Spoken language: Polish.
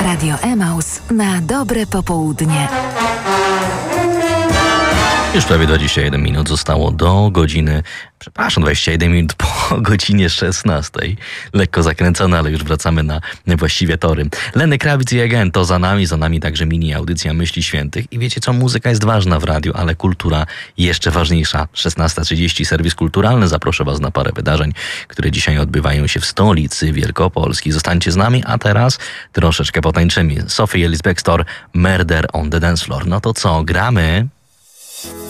Radio Emaus na dobre popołudnie. Już prawie 21 minut zostało do godziny, 21 minut po godzinie 16. Lekko zakręcone, ale już wracamy na właściwie tory. Lenny Kravitz i Again to za nami także mini audycja Myśli Świętych. I wiecie co, muzyka jest ważna w radiu, ale kultura jeszcze ważniejsza. 16:30 serwis kulturalny. Zaproszę was na parę wydarzeń, które dzisiaj odbywają się w stolicy Wielkopolski. Zostańcie z nami, a teraz troszeczkę potańczymy. Sophie Ellis Bextor, Murder on the Dance Floor. No to co, gramy?